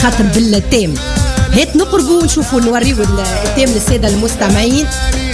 خاطر بالتيم هات نقربوا ونشوفوا نوريو التيم للساده المستمعين.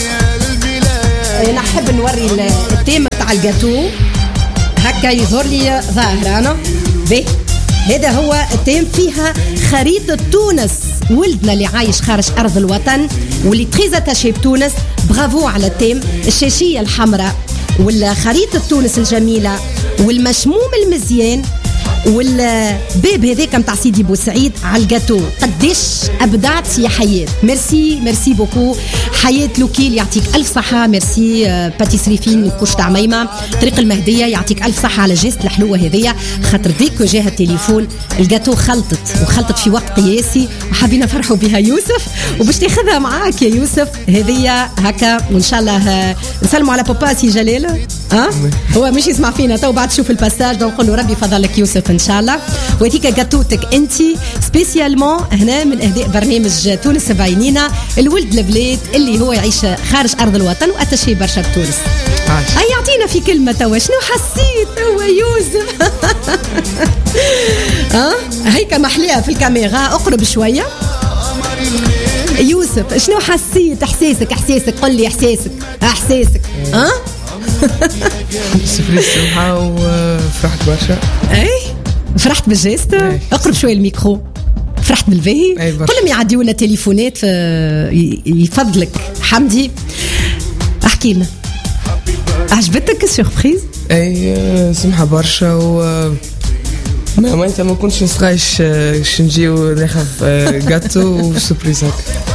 انا نحب نوري التيم تاع الجاتو هكا يظهر لي ظاهر انا به. هذا هو التيم فيها خريطة تونس، ولدنا اللي عايش خارج أرض الوطن واللي تريز اتاشي بتونس. برافو على التيم، الشاشية الحمراء والخريطة تونس الجميلة والمشموم المزيان والباب هذاك متاع سيدي بوسعيد على الجاتو. قديش أبدعت يا حياة. ميرسي بوكو حياة لوكيل، يعطيك ألف صحة. ميرسي باتيسري فين كشت عميمة طريق المهدية، يعطيك ألف صحة على جيست الحلوة هذية. خاطر ديك جاها التليفون الجاتو خلطت في وقت قياسي وحابين نفرحوا بها يوسف وباش تاخذها معاك يا يوسف هذية هكا. وإن شاء الله نسلموا على بابا سي جلال. هو مش يسمع فينا تو بعد تشوف الباساج نقول له ربي فضلك يوسف ان شاء الله. وهذيك جاتوتك انت سبيسيالمون هنا من اهداء برنامج تونس بعينينا، الولد البلاد اللي هو يعيش خارج ارض الوطن واتشي برشا بتونس. هيا يعطينا في كلمه توا شنو حسيت هو يوسف. هيك محليها في الكاميرا، اقرب شويه يوسف. شنو حسيت؟ احساسك قل لي احساسك. سفري السمحة وفرحت برشا. فرحت بالجيست. اقرب شوي الميكرو. فرحت بالباهي. قل لهم يعديوا لنا تليفونات يفضلك حمدي. احكي لنا عجبتك السوربريز؟ سمحة برشا ما انت ما كنتش نسقايش نجيو ناخذ جاتو وسوربريزات.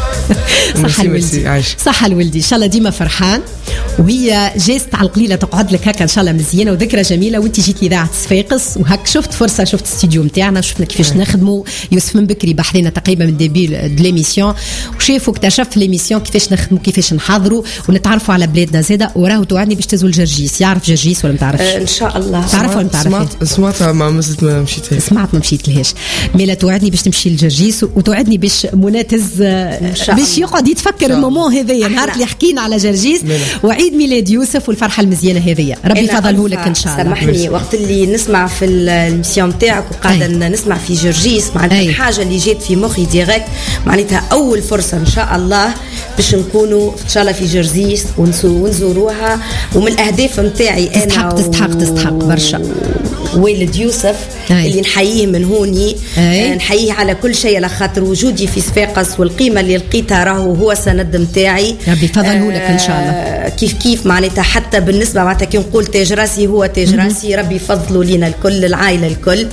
صح الولدي ان شاء الله ديما فرحان. وهي جيست على القليله تقعد لك هكا ان شاء الله مزيانه وذكرى جميله. وانت جيت اذاعه صفاقس وهك شفت فرصه، شفت الاستوديو نتاعنا، شفنا كيفاش نخدموا. يوسف من بكري بحثنا تقريبا من ديبي ليميسيون وشافوا اكتشف في ليميسيون كيفاش نخدموا كيفاش نحضروا ونتعرفوا على بلادنا زاده. وراه توعدني باش تزول جرجيس. يعرف جرجيس ولا ما تعرفش؟ ان شاء الله. تعرف ولا ما تعرفش؟ سمعتها ما مازلت ما مشيتلهاش. سمعت ما مشيتلهاش. ميلا توعدني باش تمشي لجرجيس وتوعدني باش مناتز باش يقعد يتفكر المومون هذايا نهار اللي حكينا على جرجيس وعيد ميلاد يوسف والفرحه المزيانه هذيا. ربي فضله لك ان شاء الله. سامحني وقت اللي نسمع في الميسيون تاعك وقاعده نسمع في جرجيس معناتها الحاجه اللي جات في مخي ديريكت معناتها اول فرصه ان شاء الله باش نكونوا ان شاء الله في جرجيس ونزوروها. ومن الاهداف نتاعي انا تستحق برشا والد يوسف اللي نحييه من هوني. نحييه على كل شيء على خاطر وجودي في صفاقس والقيمه اللي لقيتها راهو هو سند نتاعي. ربي فضله لك ان شاء الله. كيف معناتها حتى بالنسبه معناتها كي نقول تاج راسي هو تاج راسي. ربي فضله لينا الكل العائله الكل.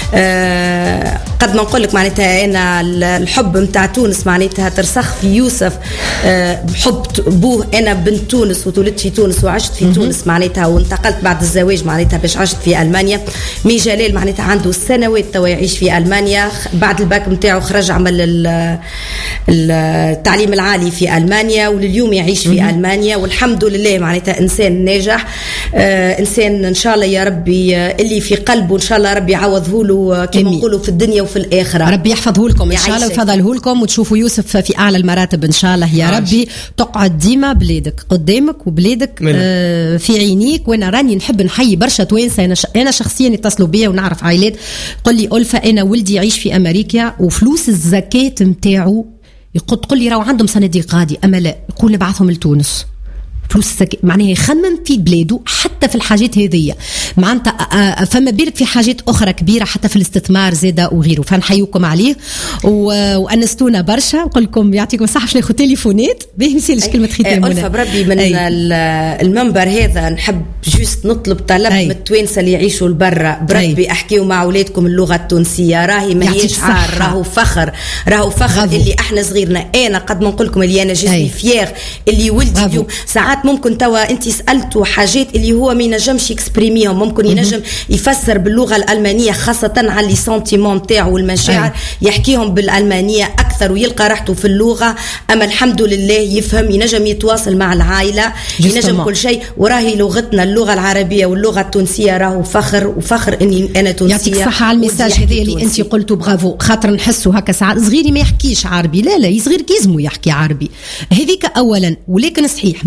قد ما نقول لك معناتها انا الحب نتاع تونس معناتها ترسخ في يوسف. بحب بوه انا بنت تونس وتولدت في تونس وعشت في تونس معناتها وانتقلت بعد الزواج معناتها باش عشت في المانيا. مي جلال معناتها عنده سنوات توا يعيش في المانيا. بعد الباك نتاعو خرج عمل التعليم العالي في المانيا ولليوم يعيش في المانيا والحمد لله معناتها انسان ناجح. انسان ان شاء الله يا ربي اللي في قلبه ان شاء الله ربي يعوضه له كما نقولوا في الدنيا وفي الاخره. ربي يحفظه لكم ان شاء الله ويفضله لكم وتشوفوا يوسف في اعلى المراتب ان شاء الله يا ربي. تقعد ديما بلادك قدامك وبلادك في عينيك. وانا راني نحب نحيي برشا توانسه. انا شخصيا يتصلوا بيا ونعرف عائلات قل لي ألفة انا ولدي يعيش في امريكا وفلوس الزكاه نتاعو تقول لي راهو عندهم صناديق غادي اما لا يقول نبعثهم لتونس. فلوس معناها يخمم في بلاده حتى في الحاجات هذية معناتها. فما بالك في حاجات أخرى كبيرة حتى في الاستثمار زادة وغيره. فنحيوكم عليه وأنستونا برشا. نقول لكم يعطيكم الصحة باش ناخذ تليفونات باهي نسيلش كلمة ختام. ألفة بربي من المنبر هذا نحب جوست نطلب طلب من التوانسة اللي يعيشوا لبرا بربي احكيوا مع أولادكم اللغة التونسية. راهي ما هيش عار راهو فخر اللي احنا صغيرنا. أنا قد ما نقول لكم اللي أنا جسمي فيير اللي ولدي اليوم ساعات ممكن توا انت سالته حاجات اللي هو ما ينجمش يكسبريميهم ممكن ينجم يفسر باللغه الالمانيه خاصه على لي سنتيمون تاعو والمشاعر يحكيهم بالالمانيه اكثر ويلقى راحته في اللغه. اما الحمد لله يفهم ينجم يتواصل مع العائله ينجم كل شيء. وراهي لغتنا اللغه العربيه واللغه التونسيه راهو وفخر اني انا تونسيه. يعطيك الصحه على الميساج هذا اللي انت قلته برافو. خاطر نحسوا هكا ساعات صغيري ما يحكيش عربي لا صغير كيزمو يحكي عربي هذيك اولا. ولكن صحيح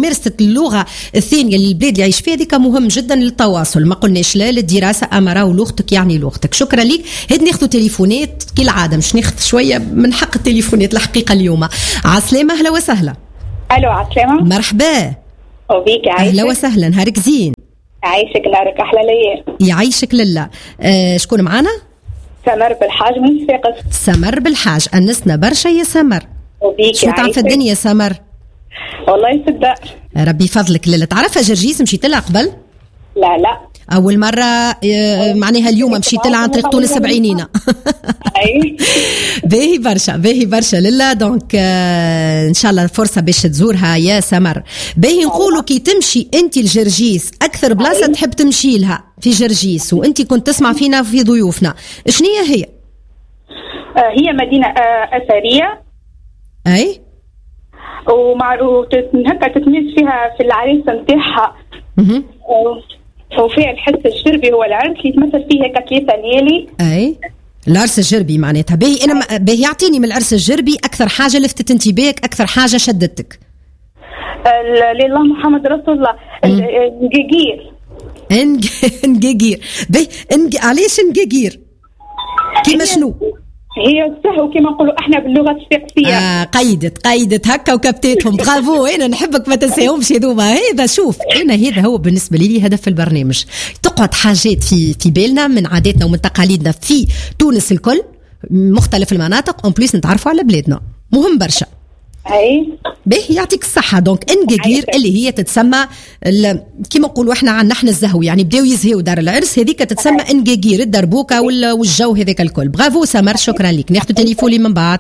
ممارسة اللغة الثانية للبلاد اللي يعيش فيها هذيك مهم جدا للتواصل. ما قلناش لا للدراسة، أما راهو لغتك يعني لغتك. شكرا لك. هاد ناخذ تليفونات كالعادة، مش ناخذ شوية من حق التليفونات الحقيقة اليوم. عسلامة، أهلا وسهلا. الو عسلامة، مرحبا وبيك. أهلا وسهلا، نهارك زين. عايشك نهارك أحلى ليا. يعيشك لله. شكون معانا؟ سمر بالحاج من صفاقس. سمر بالحاج، أنسنا برشا يا سمر. وبيك. شو تعرف الدنيا سمر؟ والله يصدق. ربي فضلك لله. تعرفها جرجيس؟ مشيت لها قبل؟ لا أول مرة معناها اليوم مشيت لها عن طريق تونس بعينينا. أي باهي برشا لله. دونك إن شاء الله فرصة باش تزورها يا سمر. باهي نقولوا كي تمشي أنت لجرجيس أكثر بلاصة تحب تمشي لها في جرجيس، وأنت كنت تسمع فينا في ضيوفنا، شنية هي؟ هي مدينة أثرية. أي ومعروف هكا تتميز فيها في العريس نتاعها. وفيها الحس الجربي، هو العرس اللي يتمثل فيه هكا 3 ليالي. أي العرس الجربي معناتها. باهي أنا باهي يعطيني من العرس الجربي أكثر حاجة لفتت انتباهك، أكثر حاجة شدتك. لله محمد رسول الله. الجيجير. نجيجير. باهي علاش نجيجير؟ كيما شنو؟ هي السهو كما نقولوا احنا باللغه الصفاقسيه. قيدت هكا وكبتيتهم. برافو. انا نحبك ما تنساهمش هذوما. هذا شوف، انا هذا هو بالنسبه لي هدف البرنامج. تقعد حاجات في بالنا من عاداتنا ومن تقاليدنا في تونس الكل، مختلف المناطق، اون بليس نتعرفوا على بلادنا، مهم برشا. اي باهي يعطيك الصحة. دونك انجيجير اللي هي تتسمى كيما نقولوا احنا عندنا احنا الزهو، يعني بداو يزهيو دار العرس، هذيك تتسمى انجيجير، الدربوكة والجو هذاك الكل. برافو سمر، شكرا لك. ناخذ تليفوني من بعد.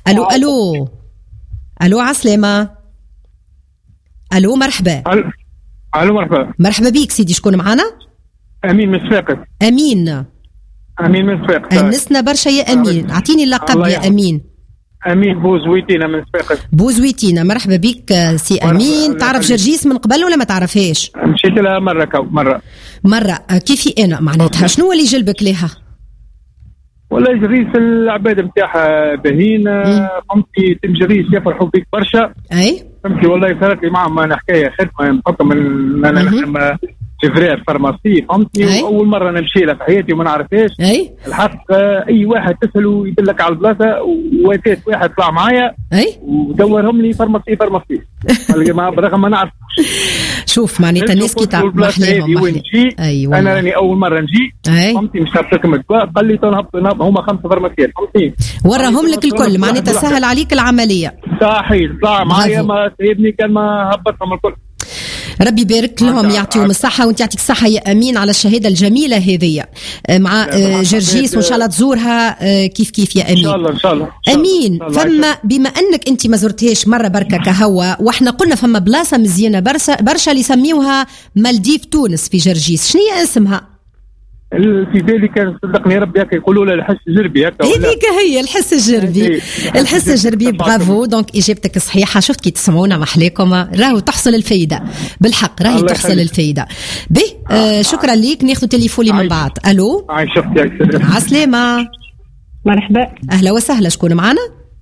الو عسلامة. الو مرحبا. الو مرحبا بيك سيدي. شكون معنا؟ امين من صفاقس. امين من صفاقس. انسنا برشا يا امين. اعطيني اللقب يا امين. امين بوزويتينا من صفاقس. بوزويتينا، مرحبا بك سي امين. تعرف جرجيس من قبل ولا ما تعرفهاش؟ مشيت لها مره. كيفي انا معناتها شنو اللي جلبك لها؟ والله جريس العباد نتاعها باهين. فهمتي تم جريس يفرحوا بك برشا. اي فهمتي والله صارت لي معهم انا حكايه خدمه بحكم ان انا نخدم فيفرير فارماسي. فهمتي اول مره نمشي لها في حياتي وما نعرفهاش. الحق اي واحد تساله يدلك على البلاصه، واتيت واحد طلع معايا ودورهم لي فارماسي برغم ما نعرف. شوف معناتها الناس كي تعرف محلاهم. أيوة انا راني اول مره نجي. فهمتي مش عارفكم الدواء، قال لي تنهب هما 5 فارماسيات. فهمتي وراهم لك الكل، معناتها سهل عليك العمليه. صحيح طلع معايا ما سيبني كان ما هبطهم الكل. ربي يبارك لهم، يعطيهم الصحة وانت يعطيك الصحة يا أمين على الشهادة الجميلة هذه مع جرجيس، وإن شاء الله تزورها كيف يا أمين. إن شاء الله. أمين. فما بما أنك أنت ما زرتهاش مرة بركة كهوا، وإحنا قلنا فما بلاصة مزيانة برشا اللي يسميوها مالديف تونس في جرجيس، شنو هي اسمها؟ في بالي كان صدقني ربي هكا يقولوا له الحس الجربي هكا. هذيك هي الحس الجربي. الحس الجربي. برافو. دونك اجابتك صحيحه. شفت كي تسمعونا محليكم راهو تحصل الفايده بالحق، راهي تحصل الفايده. شكرا ليك. ناخذ تليفوني من بعد. الو عسلامه. مرحبا. اهلا وسهلا. شكون معنا؟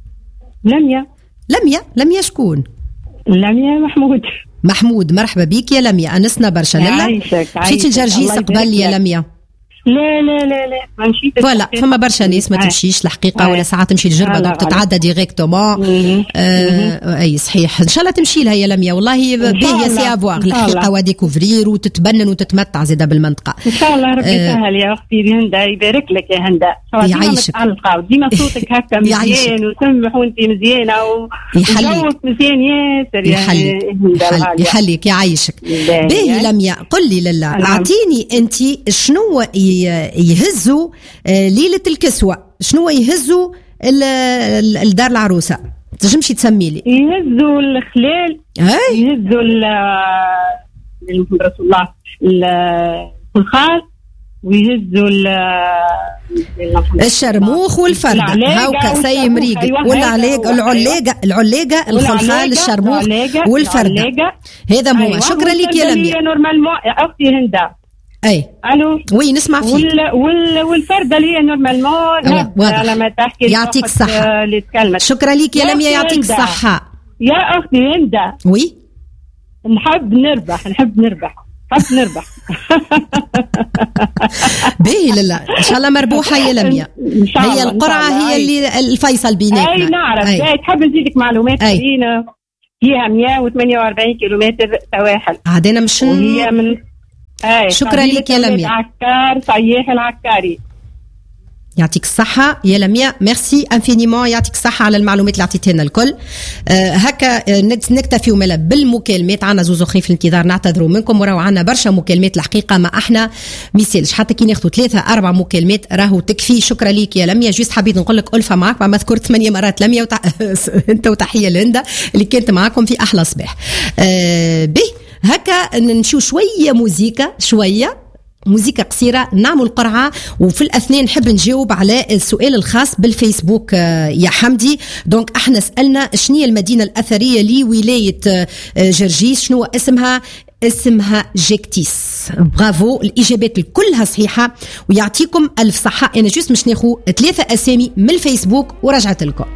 لميا شكون؟ لميا محمود. مرحبا بيك يا لميا. انسنا برشا. لا مشيتي لجرجيس قبل يا لميا؟ لا ما مشيتش. فوالا فما برشا ناس ما تمشيش الحقيقه، ولا ساعات تمشي للجربه دونك تتعدى ديريكتومون. اي صحيح. ان شاء الله تمشي لها يا لميا. والله باهيه سي افواغ الحقيقه، وديكوفرير وتتبنن وتتمتع زاده بالمنطقه. ان شاء الله ربي يسهل يا اختي هندا، يبارك لك يا هندا. يعيشك. ديما صوتك هكا مزيان وسمح وانت مزيانه وجوك مزيان ياسر يا هندا. يحليك يعيشك. باهي لميا قل لي لله، اعطيني انت شنو يهزوا ليلة الكسوة، شنو يهزوا الدار العروسة؟ تجمشي تسمي لي. يهزوا الخلال، يهزوا رسول الله الخال، ويهزوا الشرموخ والفرد هاوكا سي مريقي العلاقة الخلخال الشرموخ والفرد. هذا هو. شكرا لك يا لميا. نورمالمون اختي هندا. اي الو وي نسمع فيك. والفرده اللي هي نورمالمون لما تحكي يعطيك الصحه. اللي تكلمت. شكرا لك يا لميا، يعطيك الصحه يا اختي هندا. وي نحب نربح باهي لا ان شاء الله مربوحه يا لميا. هي القرعه هي اللي الفيصل بيناتنا. اي نعرف. تحب نزيدك معلومات كثيره. فيها 148 كيلومتر سواحل عادنا مش وهي من شكرا لك يا لميا. عكار صياح العكاري. يعطيك الصحة يا لميا، ميرسي انفينيمون، يعطيك الصحة على المعلومات اللي عطيتينا الكل. هكا نكتفي وملا بالمكالمات، عنا زوز اخرين في الانتظار نعتذروا منكم، وراو عنا برشا مكالمات الحقيقة ما احنا ميسالش حتى كي ناخذوا 3-4 مكالمات راهو تكفي. شكرا ليك يا لميا، جوست حبيت نقول لك ألفة معك ما ذكرت 8 مرات لميا انت وتحية لهندا اللي كانت معاكم في أحلى صباح. به هكا نمشيو شوية موسيقى قصيرة نعمل قرعة، وفي الأثناء نحب نجاوب على السؤال الخاص بالفيسبوك يا حمدي. دونك احنا سألنا شنو هي المدينة الأثرية لولاية جرجيس، شنو اسمها جيكتيس. برافو، الإجابات كلها صحيحة ويعطيكم ألف صحة. أنا جوست مش ناخو 3 أسامي من الفيسبوك ورجعت لكم.